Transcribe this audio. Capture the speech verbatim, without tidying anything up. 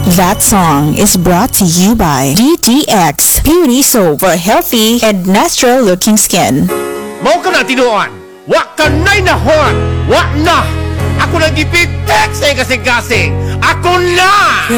That song is brought to you by D T X Beauty Soap for healthy and natural looking skin. Mao ka na tinuan. Wa ka na'y nahon. Wa na. Ako nang gipitek sa kasing-kasing. Ako na!